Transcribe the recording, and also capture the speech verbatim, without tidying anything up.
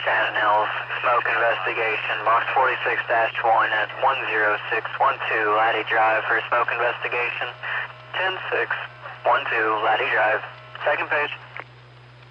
Shannon Hills, smoke investigation, box forty-six dash one at one zero six one two Laddie Drive for smoke investigation. ten six one two Laddie Drive. Second page.